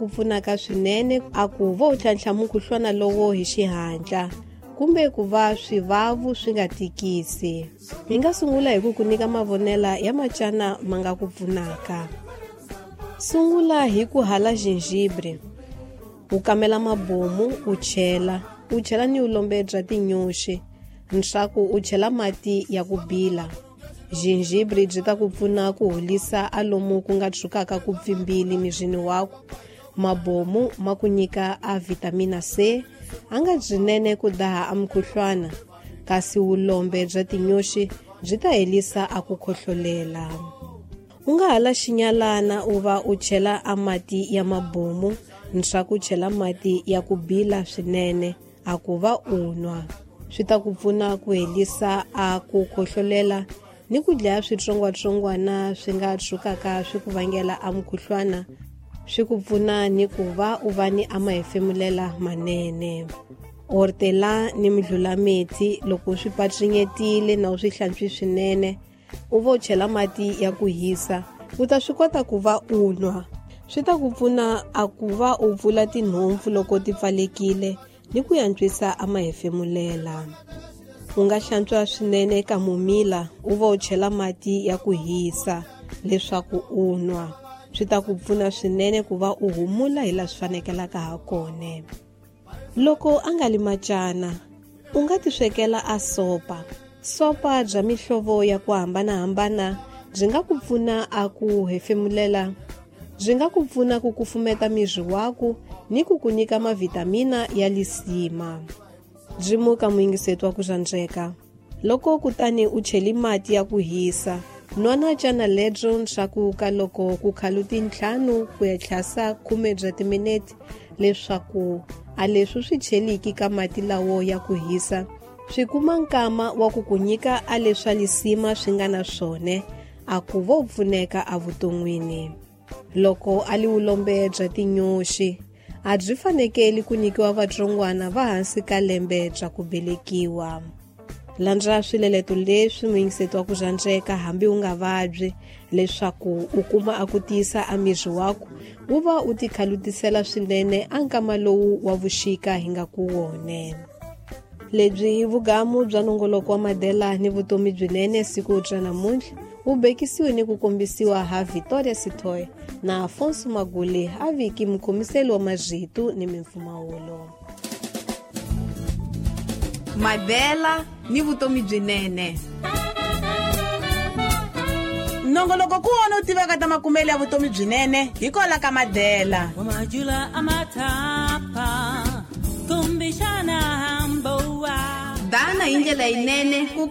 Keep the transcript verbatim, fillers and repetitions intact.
ku pfunaka swinene a ku va u tlhantlha mukhuhlwana lowo hi xihatla kumbe ku va swivavu swi nga tikisi. Hi nga sungula hi ku ku nyika mavonela ya macana ma nga ku pfunaka. Sungula hi ku hala gingibre, u kamela mabomu u chela, u chela ni vulombe bya tinyoxi, leswaku u chela mati ya ku bila. Gingibre byi ta ku pfuna ku holisa alomu ku nga tshukaka ku pfimbili mirini wako. Mabomu ma ku nyika a vitamina C, a nga byinene ku daha a mukhuhlwana, kasi vulombe bya tinyoxi byi ta helisa a ku khohlolela. U nga hala xinyalana u va u chela a mati ya mabomu, leswaku u chela mati ya ku bila swinene a ku va u nwa. Swi ta ku pfuna ku helisa a ku khohlolela ni ku dlaya switsongwatsongwana swi nga tshukaka swi ku vangela a mukhuhlwana. Swi ku pfuna ni ku va u va ni a mahefemulela manene. Ortela ni midlulameti loko swi patringetile na u swi hlantswi swinene, u va u chela mati ya ku hisa, u ta swi kota ku va u nwa. Swi ta ku pfuna a ku va u pfula tinhompfu loko ti pfalekile ni ku yantswisa a mahefemulela. U nga hlantswa swinene eka mumila, u va u chela mati ya ku hisa leswaku u nwa. Swi ta ku pfuna swinene ku va u humula hi laha swi fanekelaka ha kona. Loko a nga li macana, u nga ti swekela a sopa. Sopa bya mihlovo ya ku hambanahambana byi nga ku pfuna a ku hefemulela, byi nga ku pfuna ku kufumeta miri wako ni ku ku nyika mavitamina ya lisima. Byi muka muyingiseti wa ku tsandzeka. Loko kutani u cheli mati ya ku hisa, nwana cana ledro swa ku ka loko ku khaluti ntlhanu ku ya tlhasa khume bya timinete, leswaku a leswi swi cheliki ka mati lawo ya ku hisa swi kuma nkama wa ku ku nyika a leswa lisima swi nga na swone, a ku vo pfuneka a vuton'wini. Loko a li vulombe bya tinyoxi, a byi fanekeli ku nyikiwa vatsongwana va hansi ka lembe bya ku belekiwa. Landza swileleto leswi muyingiseti wa ku tsandzeka hambi u nga vabyi, leswaku u kuma a ku tiyisa a miri wako, u va u ti khalutisela swinene a nkama lowu wa vuxika hi nga ku wone. Lebyi hi vugamu bya nongoloko wa Madela ni vutomi byinene siku bya namuntlha, u bekisiwe ni ku kombisiwa ha Victoria Sithole na Afonso Magule, a viki mukhomiseli wa mazwitu ni mimfumawulo. Madela ni vutomi byinene. Nongoloko ku wona u tiveka ta makumeli ya vutomi byinene hi kola ka Madela. Wamajula amatapa kumbishana hamboa. Dana hi ndlela yinene ku